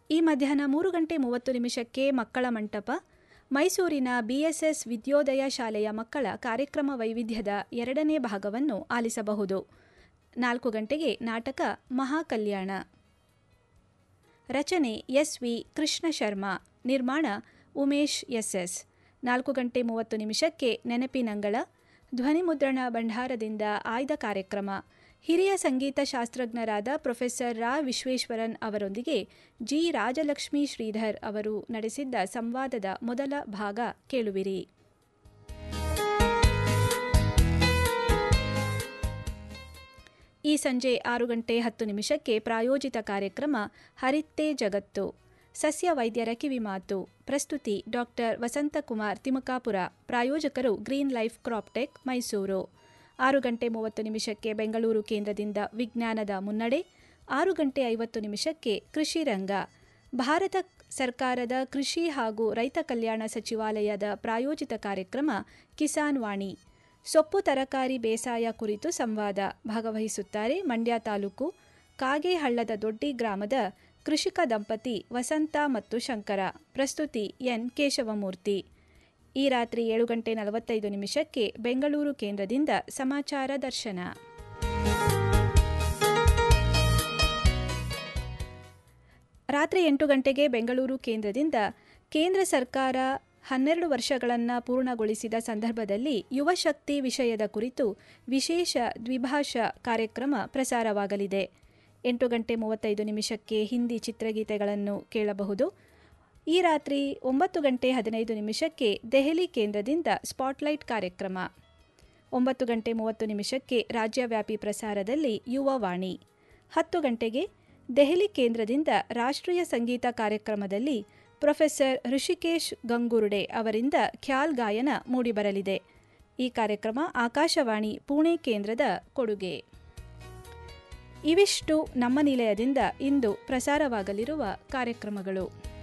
ಈ ಮಧ್ಯಾಹ್ನ 3:30 ಮಕ್ಕಳ ಮಂಟಪ, ಮೈಸೂರಿನ BSS ವಿದ್ಯೋದಯ ಶಾಲೆಯ ಮಕ್ಕಳ ಕಾರ್ಯಕ್ರಮ ವೈವಿಧ್ಯದ 2ನೇ ಭಾಗವನ್ನು ಆಲಿಸಬಹುದು. 4 ಗಂಟೆಗೆ ನಾಟಕ ಮಹಾಕಲ್ಯಾಣ. ರಚನೆ SV ಕೃಷ್ಣ ಶರ್ಮಾ, ನಿರ್ಮಾಣ ಉಮೇಶ್ SS. 4:30 ನೆನಪಿನಂಗಳ, ಧ್ವನಿಮುದ್ರಣ ಭಂಡಾರದಿಂದ ಆಯ್ದ ಕಾರ್ಯಕ್ರಮ. ಹಿರಿಯ ಸಂಗೀತ ಶಾಸ್ತ್ರಜ್ಞರಾದ ಪ್ರೊಫೆಸರ್ ರಾ ವಿಶ್ವೇಶ್ವರನ್ ಅವರೊಂದಿಗೆ G. ರಾಜಲಕ್ಷ್ಮೀ ಶ್ರೀಧರ್ ಅವರು ನಡೆಸಿದ್ದ ಸಂವಾದದ ಮೊದಲ ಭಾಗ ಕೇಳುವಿರಿ. ಈ ಸಂಜೆ 6:10 ಪ್ರಾಯೋಜಿತ ಕಾರ್ಯಕ್ರಮ ಹರಿತ್ತೇ ಜಗತ್ತು, ಸಸ್ಯ ವೈದ್ಯರ ಕಿವಿಮಾತು. ಪ್ರಸ್ತುತಿ ಡಾಕ್ಟರ್ ವಸಂತಕುಮಾರ್ ತಿಮಕಾಪುರ. ಪ್ರಾಯೋಜಕರು ಗ್ರೀನ್ ಲೈಫ್ ಕ್ರಾಪ್ಟೆಕ್, ಮೈಸೂರು. 6:30 ಬೆಂಗಳೂರು ಕೇಂದ್ರದಿಂದ ವಿಜ್ಞಾನದ ಮುನ್ನಡೆ. 6:50 ಕೃಷಿ ರಂಗ. ಭಾರತ ಸರ್ಕಾರದ ಕೃಷಿ ಹಾಗೂ ರೈತ ಕಲ್ಯಾಣ ಸಚಿವಾಲಯದ ಪ್ರಾಯೋಜಿತ ಕಾರ್ಯಕ್ರಮ ಕಿಸಾನ್ ವಾಣಿ. ಸೊಪ್ಪು ತರಕಾರಿ ಬೇಸಾಯ ಕುರಿತು ಸಂವಾದ. ಭಾಗವಹಿಸುತ್ತಾರೆ ಮಂಡ್ಯ ತಾಲೂಕು ಕಾಗೇಹಳ್ಳದ ದೊಡ್ಡಿ ಗ್ರಾಮದ ಕೃಷಿಕ ದಂಪತಿ ವಸಂತ ಮತ್ತು ಶಂಕರ. ಪ್ರಸ್ತುತಿ ಎನ್ ಕೇಶವಮೂರ್ತಿ. ಈ ರಾತ್ರಿ 7:45 ಬೆಂಗಳೂರು ಕೇಂದ್ರದಿಂದ ಸಮಾಚಾರ ದರ್ಶನ. ರಾತ್ರಿ 8 ಗಂಟೆಗೆ ಬೆಂಗಳೂರು ಕೇಂದ್ರದಿಂದ ಕೇಂದ್ರ ಸರ್ಕಾರ 12 ವರ್ಷಗಳನ್ನು ಪೂರ್ಣಗೊಳಿಸಿದ ಸಂದರ್ಭದಲ್ಲಿ ಯುವಶಕ್ತಿ ವಿಷಯದ ಕುರಿತು ವಿಶೇಷ ದ್ವಿಭಾಷಾ ಕಾರ್ಯಕ್ರಮ ಪ್ರಸಾರವಾಗಲಿದೆ. 8:35 ಹಿಂದಿ ಚಿತ್ರಗೀತೆಗಳನ್ನು ಕೇಳಬಹುದು. ಈ ರಾತ್ರಿ 9:15 ದೆಹಲಿ ಕೇಂದ್ರದಿಂದ ಸ್ಪಾಟ್ಲೈಟ್ ಕಾರ್ಯಕ್ರಮ. 9:30 ರಾಜ್ಯವ್ಯಾಪಿ ಪ್ರಸಾರದಲ್ಲಿ ಯುವವಾಣಿ. 10 ಗಂಟೆಗೆ ದೆಹಲಿ ಕೇಂದ್ರದಿಂದ ರಾಷ್ಟ್ರೀಯ ಸಂಗೀತ ಕಾರ್ಯಕ್ರಮದಲ್ಲಿ ಪ್ರೊಫೆಸರ್ ಋಷಿಕೇಶ್ ಗಂಗುರ್ಡೆ ಅವರಿಂದ ಖ್ಯಾಲ್ ಗಾಯನ ಮೂಡಿಬರಲಿದೆ. ಈ ಕಾರ್ಯಕ್ರಮ ಆಕಾಶವಾಣಿ ಪುಣೆ ಕೇಂದ್ರದ ಕೊಡುಗೆ. ಇವಿಷ್ಟು ನಮ್ಮ ನಿಲಯದಿಂದ ಇಂದು ಪ್ರಸಾರವಾಗಲಿರುವ ಕಾರ್ಯಕ್ರಮಗಳು.